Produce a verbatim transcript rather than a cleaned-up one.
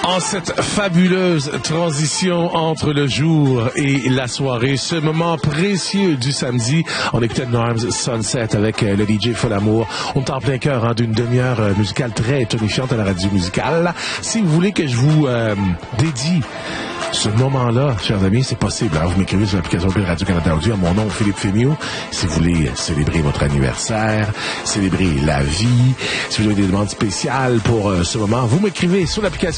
En cette fabuleuse transition entre le jour et la soirée, ce moment précieux du samedi, on écoutait Norms Sunset avec le D J Folamour. On est en plein cœur hein, d'une demi-heure musicale très tonifiante à la radio musicale. Si vous voulez que je vous euh, dédie ce moment-là, chers amis, c'est possible. Hein? Vous m'écrivez sur l'application de Radio-Canada Audio à mon nom, Philippe Fémiot. Si vous voulez célébrer votre anniversaire, célébrer la vie, si vous avez des demandes spéciales pour euh, ce moment, vous m'écrivez sur l'application